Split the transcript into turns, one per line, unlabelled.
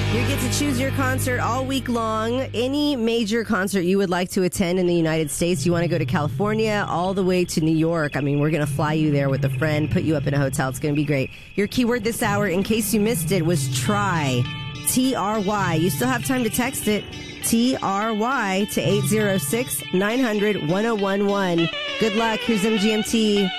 You get to choose your concert all week long. Any major concert you would like to attend in the United States. You want to go to California all the way to New York. I mean, we're going to fly you there with a friend, put you up in a hotel. It's going to be great. Your keyword this hour, in case you missed it, was try. T-R-Y. You still have time to text it. T-R-Y to 806-900-1011. Good luck. Here's MGMT.